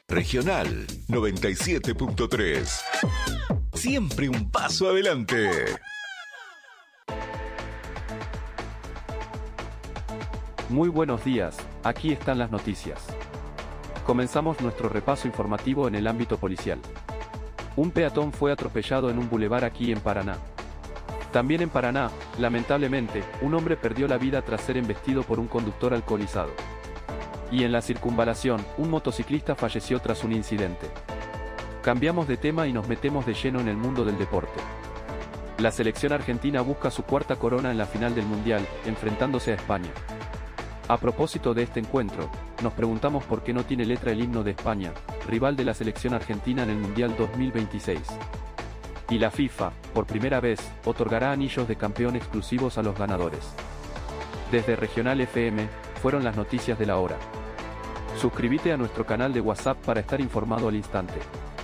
Regional 97.3. Siempre un paso adelante. Muy buenos días, aquí están las noticias. Comenzamos nuestro repaso informativo en el ámbito policial. Un peatón fue atropellado en un bulevar aquí en Paraná. También en Paraná, lamentablemente, un hombre perdió la vida tras ser embestido por un conductor alcoholizado. Y en la circunvalación, un motociclista falleció tras un incidente. Cambiamos de tema y nos metemos de lleno en el mundo del deporte. La selección argentina busca su cuarta corona en la final del Mundial, enfrentándose a España. A propósito de este encuentro, nos preguntamos por qué no tiene letra el himno de España, rival de la selección argentina en el Mundial 2026. Y la FIFA, por primera vez, otorgará anillos de campeón exclusivos a los ganadores. Desde Regional FM, fueron las noticias de la hora. Suscríbete a nuestro canal de WhatsApp para estar informado al instante.